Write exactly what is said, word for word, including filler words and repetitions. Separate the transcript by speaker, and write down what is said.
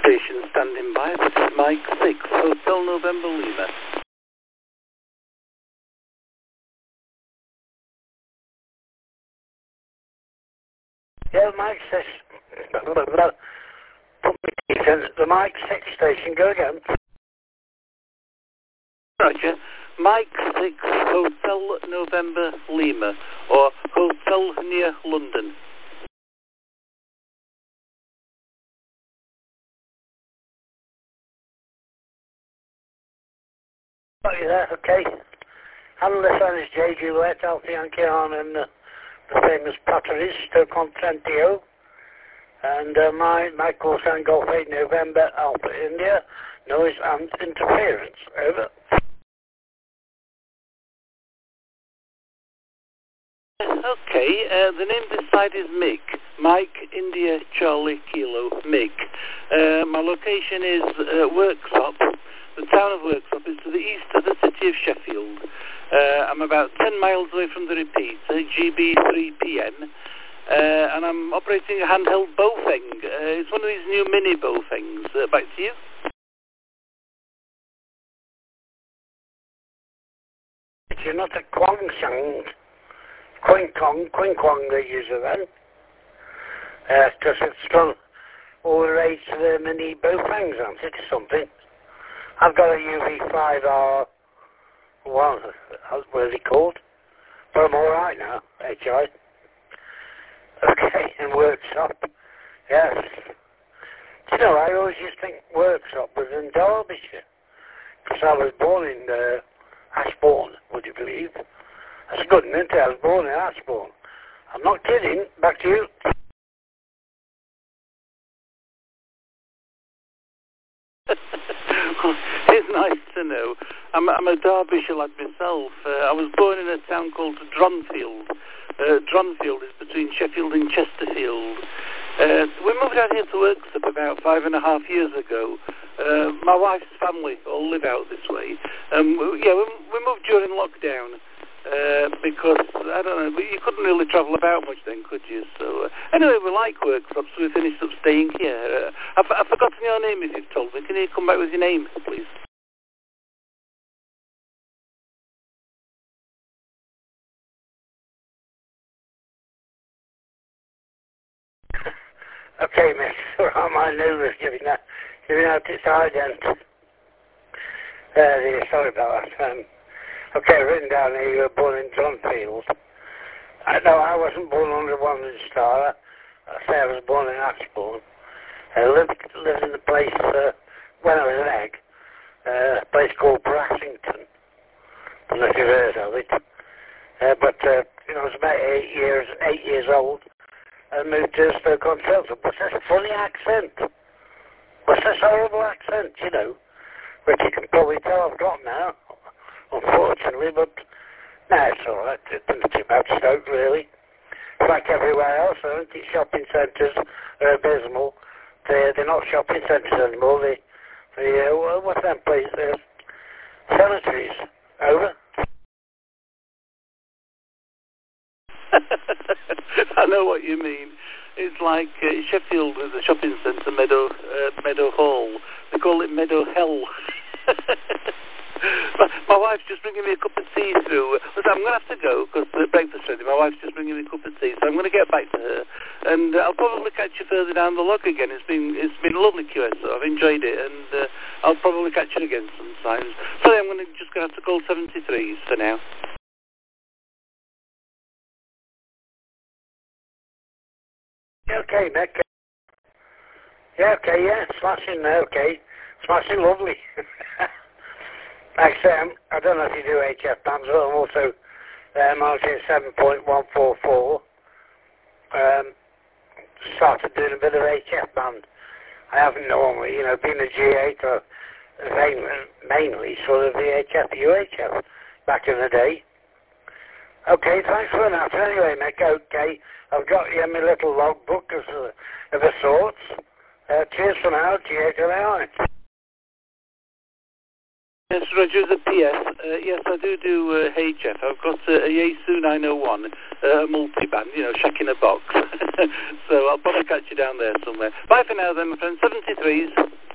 Speaker 1: station standing by. This is Mike six, Hotel November Lima.
Speaker 2: Yeah, Mike six. The Mike six station. Go again.
Speaker 1: Roger. Mike six, Hotel November Lima, or Hotel near London.
Speaker 2: Oh, you there? Okay. Handler phone is J. Juliet, Alpha Yankee on and uh, the famous Patteries, Stoke-on-Trent. And uh, my, my call sign Golf eight November, Alpha India, noise and interference. Over.
Speaker 1: Okay, uh, the name of this site is M I G, Mike India Charlie Kilo, M I G. Uh, my location is uh, Worksop. The town of Worksop is to the east of the city of Sheffield. Uh, I'm about ten miles away from the repeater, G B three P M, uh, and I'm operating a handheld Bowfeng. Uh, it's one of these new mini Bowfengs. Uh, back to you.
Speaker 2: You're not a Kwang Sang. Quing Kong, Quing Kwang they use it then. Because uh, it's got all the rates to the mini Bowfengs on it or something. I've got a U V five R, well, what is it called? But I'm alright now, H I. Okay, in Worksop. Yes. Do you know, I always used to think Worksop was in Derbyshire. Because I was born in uh, Ashbourne, would you believe? That's good, isn't it? I was born in Ashbourne. I'm not kidding. Back to you.
Speaker 1: It's nice to know. I'm, I'm a Derbyshire lad myself. Uh, I was born in a town called Dronfield. Uh, Dronfield is between Sheffield and Chesterfield. Uh, we moved out here to Worksop about five and a half years ago. Uh, my wife's family all live out this way. Um, yeah, we, we moved during lockdown. Uh, because, I don't know, you couldn't really travel about much then, could you? So, uh, anyway, we like Worksop, so we finished up staying here. Uh, I've, I've forgotten your name if you've told me. Can you come back with your name, please?
Speaker 2: Okay, miss. I'm my neighbour's giving that, giving out its ident. Uh, yeah, sorry about that. Um, okay, written down here, you were born in Dronfield. I know I wasn't born under one star. I say I was born in Ashbourne. I lived, lived in the place uh, when I was an egg, uh, a place called Brassington. I don't know if you've heard of it. Uh, but uh, you know, I was about eight years, eight years old, and moved to Stoke-on-Trent. What's this funny accent? What's this horrible accent? You know, which you can probably tell I've got now, unfortunately. But no, it's all right. It's nothing about Stoke, really. It's like everywhere else, I think shopping centres are abysmal. They're, they're not shopping centres anymore. They, they uh, what's that place? Uh, cemeteries. Over.
Speaker 1: I know what you mean. It's like uh, Sheffield with the shopping centre, Meadow uh, Meadow Hall. They call it Meadow Hell. my, my wife's just bringing me a cup of tea through. Listen, I'm going to have to go because the breakfast ready. My wife's just bringing me a cup of tea, so I'm going to get back to her. And uh, I'll probably catch you further down the log again. It's been it's been a lovely Q S O. I've enjoyed it, and uh, I'll probably catch you again sometimes. Sorry, I'm going to just going to have to call seventy-threes for now.
Speaker 2: Yeah, okay, Mick. Yeah, okay, yeah, smashing, okay. Smashing, lovely. Like I say, I'm, I don't know if you do H F bands, but I'm also uh, marking seven point one four four. Um, started doing a bit of H F band. I haven't normally, you know, been a G eight or mainly, mainly sort of the H F, U H F back in the day. Okay, thanks for that. Anyway, Mick, okay, I've got you my little logbook of, of the sorts. Uh, cheers for now, G eight L A I.
Speaker 1: Yes, Roger, as a P S, uh, yes, I do do uh, H F. I've got uh, a Yaesu nine oh one, uh, a multi-band, you know, shack in a box. So I'll probably catch you down there somewhere. Bye for now then, my friend. seventy-threes.